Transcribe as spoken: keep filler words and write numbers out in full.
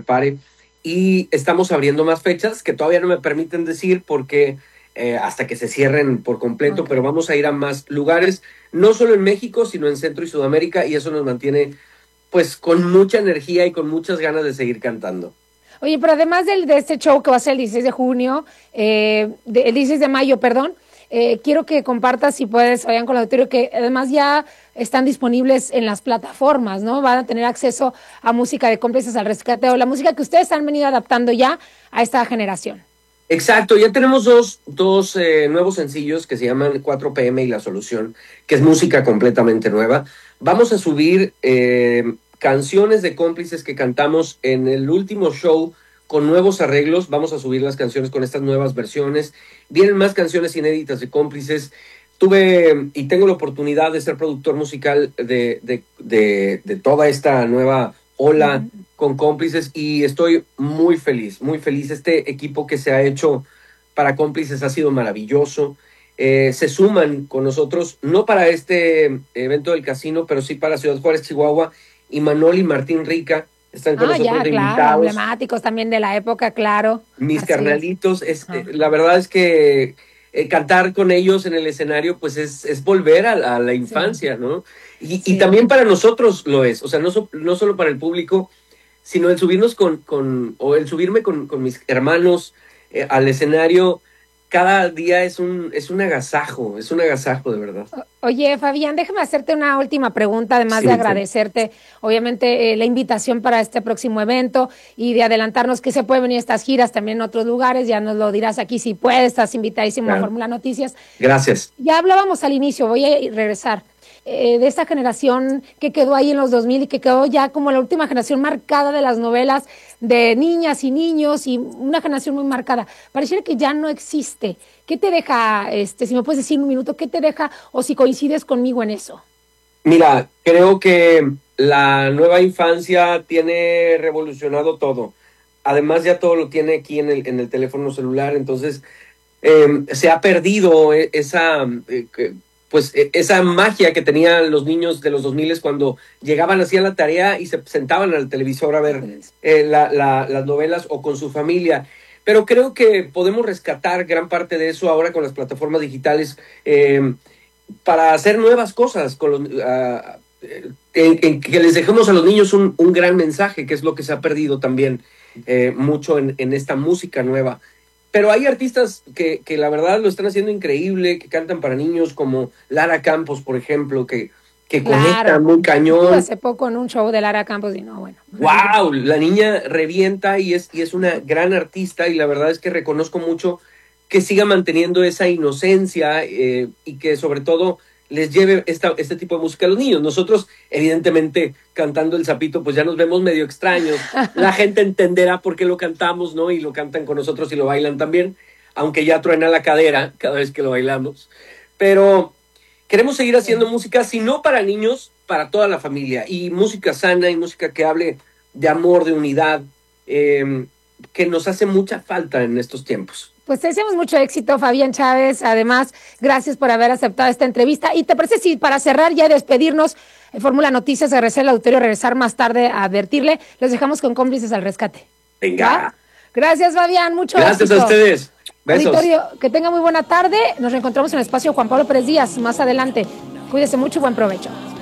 prepare. Y estamos abriendo más fechas que todavía no me permiten decir porque eh, hasta que se cierren por completo, okay. Pero vamos a ir a más lugares, no solo en México, sino en Centro y Sudamérica, y eso nos mantiene pues con mucha energía y con muchas ganas de seguir cantando. Oye, pero además del, de este show que va a ser el dieciséis de junio, eh, de, el dieciséis de mayo, perdón, eh, quiero que compartas, si puedes, vayan con el auditorio, que además ya están disponibles en las plataformas, ¿no? Van a tener acceso a música de Cómplices al Rescate, o la música que ustedes han venido adaptando ya a esta generación. Exacto, ya tenemos dos, dos eh, nuevos sencillos que se llaman cuatro P M y La Solución, que es música completamente nueva. Vamos a subir eh, canciones de Cómplices que cantamos en el último show con nuevos arreglos. Vamos a subir las canciones con estas nuevas versiones. Vienen más canciones inéditas de Cómplices. Tuve y tengo la oportunidad de ser productor musical de, de, de, de toda esta nueva ola uh-huh. con Cómplices y estoy muy feliz, muy feliz. Este equipo que se ha hecho para Cómplices ha sido maravilloso. Eh, se suman con nosotros, no para este evento del casino, pero sí para Ciudad Juárez, Chihuahua, y Manol y Martín Rica están con ah, nosotros ya, de claro, invitados. Emblemáticos también de la época, claro. Mis Así carnalitos, es. es, eh, la verdad es que eh, cantar con ellos en el escenario, pues es, es volver a, a la infancia, sí. ¿no? Y, sí. y también para nosotros lo es, o sea, no, so, no solo para el público, sino el subirnos con, con o el subirme con, con mis hermanos eh, al escenario. Cada día es un, es un agasajo, es un agasajo de verdad. Oye, Fabián, déjame hacerte una última pregunta, además sí, de agradecerte, sí. obviamente, eh, la invitación para este próximo evento y de adelantarnos que se pueden venir estas giras también en otros lugares, ya nos lo dirás aquí si puedes, estás invitadísimo claro. a Fórmula Noticias. Gracias. Ya hablábamos al inicio, voy a regresar, eh, de esta generación que quedó ahí en los dos mil y que quedó ya como la última generación marcada de las novelas de niñas y niños y una generación muy marcada. Pareciera que ya no existe. ¿Qué te deja, este, si me puedes decir un minuto, qué te deja o si coincides conmigo en eso? Mira, creo que la nueva infancia tiene revolucionado todo. Además ya todo lo tiene aquí en el, en el teléfono celular, entonces eh, se ha perdido esa... Eh, pues esa magia que tenían los niños de los dos mil cuando llegaban, hacían la tarea y se sentaban al televisor a ver eh, la, la, las novelas o con su familia. Pero creo que podemos rescatar gran parte de eso ahora con las plataformas digitales eh, para hacer nuevas cosas, con los, uh, en, en que les dejemos a los niños un, un gran mensaje, que es lo que se ha perdido también eh, mucho en, en esta música nueva. Pero hay artistas que, que la verdad lo están haciendo increíble, que cantan para niños, como Lara Campos, por ejemplo, que, que claro. conectan muy cañón. Hace poco en un show de Lara Campos y no, bueno. ¡Wow! La niña revienta y es, y es una gran artista y la verdad es que reconozco mucho que siga manteniendo esa inocencia eh, y que sobre todo les lleve esta, este tipo de música a los niños. Nosotros, evidentemente, cantando El Sapito, pues ya nos vemos medio extraños. La gente entenderá por qué lo cantamos, ¿no? Y lo cantan con nosotros y lo bailan también, aunque ya truena la cadera cada vez que lo bailamos. Pero queremos seguir haciendo música, si no para niños, para toda la familia. Y música sana y música que hable de amor, de unidad, eh, que nos hace mucha falta en estos tiempos. Pues te deseamos mucho éxito, Fabián Chávez. Además, gracias por haber aceptado esta entrevista. Y te parece si para cerrar ya y despedirnos, en Fórmula Noticias, regresar al auditorio, regresar más tarde a advertirle, los dejamos con Cómplices al Rescate. Venga. ¿Va? Gracias, Fabián. Mucho Gracias éxito. a ustedes. Besos. Auditorio, que tenga muy buena tarde. Nos reencontramos en el espacio Juan Pablo Pérez Díaz más adelante. Cuídese mucho y buen provecho.